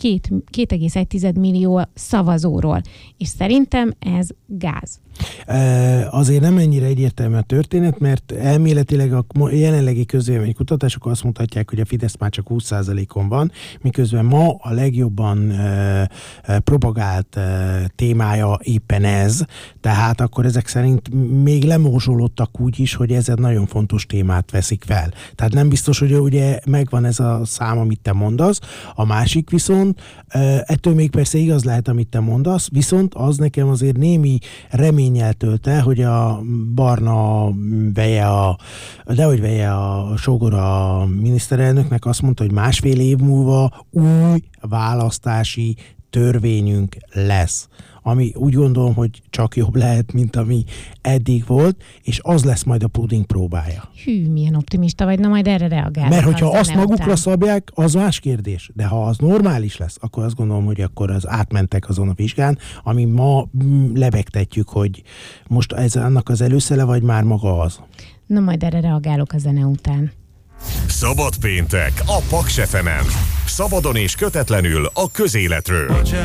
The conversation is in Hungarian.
2,1 millió szavazóról. És szerintem ez gáz. Azért nem ennyire egyértelmű a történet, mert elméletileg a jelenlegi közvéleménykutatások azt mutatják, hogy a Fidesz már csak 20%-on van, miközben ma a legjobban propagált témája éppen ez, tehát akkor ezek szerint még lemózsolódtak úgy is, hogy ez egy nagyon fontos témát veszik fel. Tehát nem biztos, hogy ugye megvan ez a szám, amit te mondasz. A másik viszont, ettől még persze igaz lehet, amit te mondasz, viszont az nekem azért némi reménnyel tölt el, hogy a Barna veje a sógor a miniszterelnöknek azt mondta, hogy 1,5 év múlva új választási törvényünk lesz, ami úgy gondolom, hogy csak jobb lehet, mint ami eddig volt, és az lesz majd a puding próbája. Hű, milyen optimista vagy, na majd erre reagálok. Mert hogyha azt magukra szabják, az más kérdés. De ha az normális lesz, akkor azt gondolom, hogy akkor az átmentek azon a vizsgán, ami ma lebegtetjük, hogy most ez annak az előszele, vagy már maga az. Na majd erre reagálok a zene után. Szabad péntek a Paks FM-en. Szabadon és kötetlenül a közéletről.